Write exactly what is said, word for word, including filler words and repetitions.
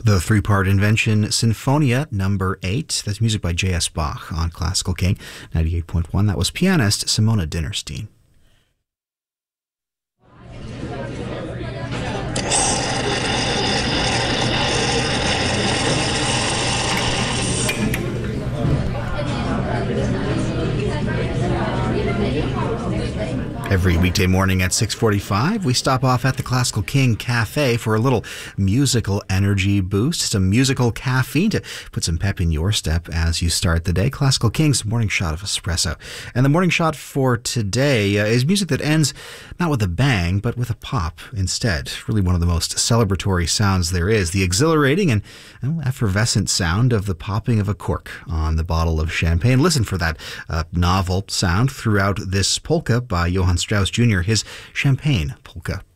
The three-part invention Sinfonia number eight. That's music by J S Bach on Classical King ninety-eight point one. That was pianist Simona Dinnerstein. Every weekday morning at six forty-five, we stop off at the Classical King Cafe for a little musical energy boost, some musical caffeine to put some pep in your step as you start the day. Classical King's morning shot of espresso. And the morning shot for today uh, is music that ends not with a bang, but with a pop instead. Really one of the most celebratory sounds there is. The exhilarating and well, effervescent sound of the popping of a cork on the bottle of champagne. Listen for that uh, novel sound throughout this polka by Johann Strauss Junior, his Champagne Polka.